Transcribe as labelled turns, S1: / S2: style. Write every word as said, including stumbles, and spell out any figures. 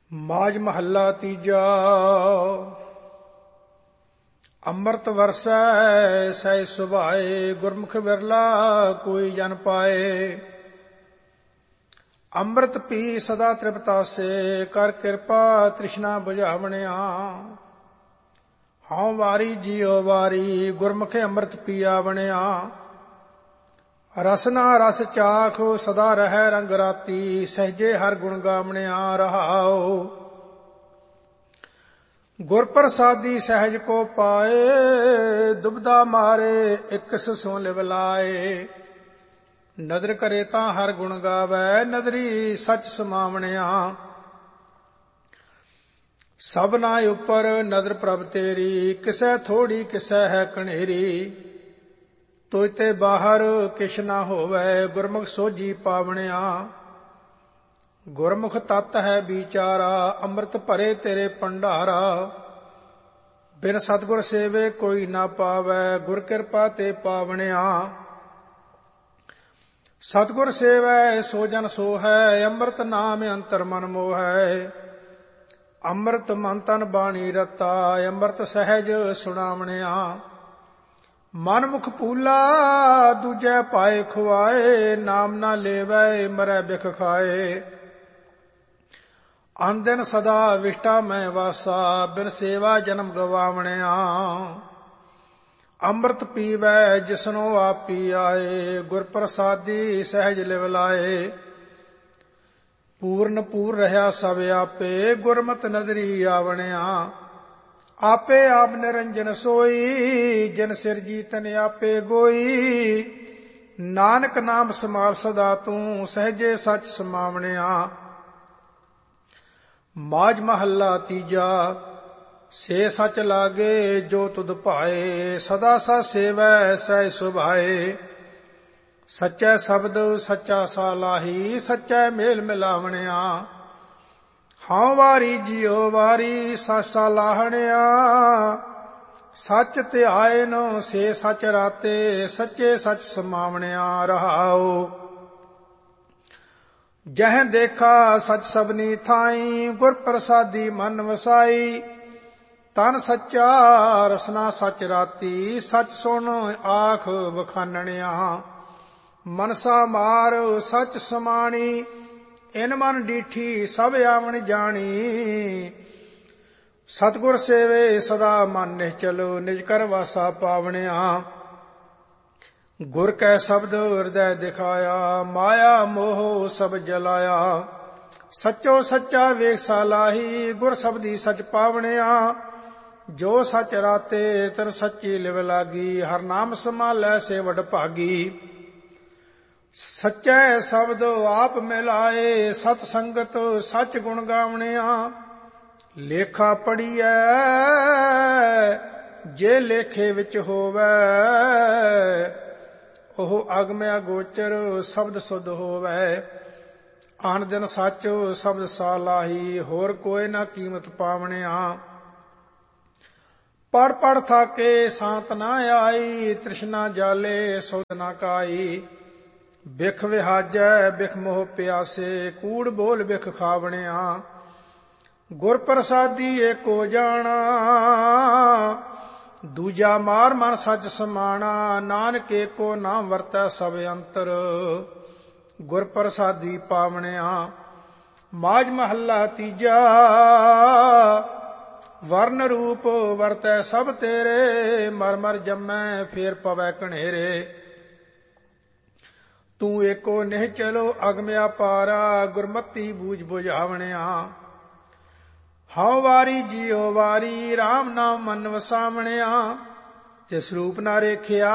S1: ਮਾਝ ਮਹੱਲਾ ਤੀਜਾ। ਅੰਮ੍ਰਿਤ ਵਰਸੈ ਸਹਿ ਸੁਭਾਏ, ਗੁਰਮੁਖ ਵਿਰਲਾ ਕੋਈ ਜਨ ਪਾਏ। ਅੰਮ੍ਰਿਤ ਪੀ ਸਦਾ ਤ੍ਰਿਪਤਾਸੇ, ਕਰ ਕਿਰਪਾ ਤ੍ਰਿਸ਼ਨਾ ਬੁਝਾਵਣਿਆ। ਹਉ ਵਾਰੀ ਜੀਉ ਵਾਰੀ, ਗੁਰਮੁਖ ਅੰਮ੍ਰਿਤ ਪੀਆ ਬਣਿਆ। ਰਸਨਾ ਰਸ ਚਾਖ ਸਦਾ ਰਹਿ ਰੰਗ ਰਾਤੀ, ਸਹਿਜੇ ਹਰ ਗੁਣ ਗਾਵਣਿਆ ਰਹਾਉ। ਗੁਰ ਪ੍ਰਸਾਦੀ ਸਹਿਜ ਕੋ ਪਾਏ, ਦੁਬਦਾ ਮਾਰੇ ਇਕਸ ਸੋ ਲਿਵ ਲਾਏ। ਨਦਰ ਕਰੇ ਤਾਂ ਹਰ ਗੁਣ ਗਾਵੈ, ਨਦਰੀ ਸੱਚ ਸਮਾਵਣਿਆ। ਸਭਨਾ ਉਪਰ ਨਦਰ ਪ੍ਰਭ ਤੇਰੀ, ਕਿਸੈ ਥੋੜੀ ਕਿਸੈ ਹੈ ਕਣੇਰੀ। ਤੋਇ ਤੇ ਬਾਹਰ ਕਿਛ ਨਾ ਹੋਵੈ, ਗੁਰਮੁਖ ਸੋਝੀ ਪਾਵਣਿਆ। ਗੁਰਮੁਖ ਤਤ ਹੈ ਵਿਚਾਰਾ, ਅੰਮ੍ਰਿਤ ਭਰੇ ਤੇਰੇ ਭੰਡਾਰਾ। ਬਿਨ ਸਤਿਗੁਰ ਸੇਵੇ ਕੋਈ ਨਾ ਪਾਵੈ, ਗੁਰ ਕਿਰਪਾ ਤੇ ਪਾਵਣਿਆ। ਸਤਿਗੁਰ ਸੇਵੈ ਸੋ ਜਨ ਸੋ ਹੈ, ਅੰਮ੍ਰਿਤ ਨਾਮ ਅੰਤਰ ਮਨ ਮੋਹੈ। ਅੰਮ੍ਰਿਤ ਮਨ ਤਨ ਬਾਣੀ ਰਤਾ, ਅੰਮ੍ਰਿਤ ਸਹਿਜ ਸੁਣਾਵਣਿਆ। ਮਨ ਮੁਖ ਪੂਲਾ ਦੂਜੈ ਪਾਏ ਖੁਆਏ, ਨਾਮ ਨਾ ਲੇਵੈ ਮਰੈ ਬਿਖ ਖਾਏ। ਅਨ ਦਿਨ ਸਦਾ ਵਿਸ਼ਟਾ ਮੈਂ ਵਾਸਾ, ਬਿਨ ਸੇਵਾ ਜਨਮ ਗਵਾਵਣਿਆ। ਅੰਮ੍ਰਿਤ ਪੀਵੈ ਜਿਸਨੋ ਆਪੀ ਆਏ, ਗੁਰ ਪ੍ਰਸਾਦੀ ਸਹਿਜ ਲਿਵ ਲਾਏ। ਪੂਰਨ ਪੂਰ ਰਹਾ ਸਭ ਆਪੇ, ਗੁਰਮਤਿ ਨਦਰੀ ਆਵਣਿਆ। ਆਪੇ ਆਪ ਨਿਰੰਜਨ ਸੋਈ, ਜਿਨ ਸਿਰਜੀ ਤਨ ਆਪੇ ਗੋਈ। ਨਾਨਕ ਨਾਮ ਸਮਾਲ ਸਦਾ ਤੂੰ, ਸਹਿਜੇ ਸੱਚ ਸਮਾਵਣਿਆ। ਮਾਝ ਮਹੱਲਾ ਤੀਜਾ। ਸੇ ਸਚ ਲਾਗੇ ਜੋ ਤੁਧ ਭਾਏ, ਸਦਾ ਸਾ ਸੇਵੈ ਸਹਿ ਸੁਭਾਏ। ਸੱਚੈ ਸ਼ਬਦ ਸੱਚਾ ਸਾਲਾਹੀ, ਸੱਚੈ ਮੇਲ ਮਿਲਾਵਣਿਆ। ਹਉ ਵਾਰੀ ਜੀਉ ਵਾਰੀ, ਸਾਸਾ ਲਾਹਣਿਆ। ਸੱਚ ਧਿਆਏ ਨੋ ਸੇ ਸਚ ਰਾਤੇ, ਸੱਚੇ ਸੱਚ ਸਮਾਵਣਿਆ ਰਹਾਉ। ਜਹ ਦੇਖਾ ਸਚ ਸਭਨੀ ਥਾਈ, ਗੁਰ ਪ੍ਰਸਾਦੀ ਮਨ ਵਸਾਈ। ਤਨ ਸੱਚਾ ਰਸਨਾ ਸਚ ਰਾਤੀ, ਸਚ ਸੁਣ ਆਖ ਵਖਾਨਣਿਆ। ਮਨਸਾ ਮਾਰ ਸਚ ਸਮਾਣੀ, ਇਨ ਮਨ ਡੀਠੀ ਸਭ ਆਵਣ ਜਾਣੀ। ਸਤਿਗੁਰ ਸੇਵੇ ਸਦਾ ਮਨ ਨਿਹਚਲ, ਨਿਜ ਕਰ ਵਾਸਾ ਪਾਵਣਿਆ। ਗੁਰ ਕੈ ਸ਼ਬਦ ਹਿਰਦੈ ਦਿਖਾਇਆ, ਮਾਇਆ ਮੋਹ ਸਭ ਜਲਾਇਆ। ਸੱਚੋ ਸੱਚਾ ਵੇਖ ਸਾਲਾਹੀ, ਗੁਰ ਸ਼ਬਦੀ ਸਚ ਪਾਵਣਿਆ। ਜੋ ਸਚ ਰਾਤੇ ਤਿਨ ਸੱਚੀ ਲਿਵ ਲਾਗੀ, ਹਰ ਨਾਮ ਸਮਾਲੈ ਸੇ ਵਡ ਭਾਗੀ। ਸੱਚੈ ਸ਼ਬਦ ਆਪ ਮਿਲਾਏ, ਸਤ ਸੰਗਤ ਸੱਚ ਗੁਣ ਗਾਵਣਿਆ। ਲੇਖਾ ਪੜੀਐ ਜੇ ਲੇਖੇ ਵਿੱਚ ਹੋਵੈ, ਉਹ ਅਗਮ ਅਗੋਚਰ ਸ਼ਬਦ ਸੁਧ ਹੋਵੈ। ਆਨ ਦਿਨ ਸੱਚ ਸ਼ਬਦ ਸਾਲਾਹੀ, ਹੋਰ ਕੋਈ ਨਾ ਕੀਮਤ ਪਾਵਣਿਆ। ਪੜ ਪੜ ਥਾਕੇ ਸਾਤ ਨਾ ਆਈ, ਤ੍ਰਿਸ਼ਨਾ ਜਾਲੇ ਸੁਧ ਨਾ ਕਾਈ। ਬਿਖ ਵਿਹਾਜੈ ਬਿਖ ਮੋਹ ਪਿਆਸੇ, ਕੂੜ ਬੋਲ ਬਿਖ ਖਾਵਣਿਆ। ਗੁਰ ਪ੍ਰਸਾਦੀ ਏਕੋ ਜਾਣਾ, ਦੂਜਾ ਮਾਰ ਮਨ ਸੱਚ ਸਮਾਣਾ। ਨਾਨਕ ਏਕੋ ਨਾਮ ਵਰਤੈ ਸਭ ਅੰਤਰ, ਗੁਰ ਪ੍ਰਸਾਦੀ ਪਾਵਣਿਆ। ਮਾਝ ਮਹੱਲਾ ਤੀਜਾ। ਵਰਨ ਰੂਪ ਵਰਤੈ ਸਭ ਤੇਰੇ, ਮਰ ਮਰ ਜੰਮੈ ਫੇਰ ਪਵੈ ਕਣੇਰੇ। ਤੂੰ ਏਕੋ ਨਿਹ ਚਲੋ ਅਗਮ ਅਪਾਰਾ, ਗੁਰਮਤੀ ਬੂਝ ਬੁਝਾਵਣਿਆ। ਹਉ ਵਾਰੀ ਜੀਉ ਵਾਰੀ, ਰਾਮ ਨਾਮ ਮਨ ਵਸਾਵਣਿਆ। ਤਿਸ ਰੂਪ ਨਾ ਰੇਖਿਆ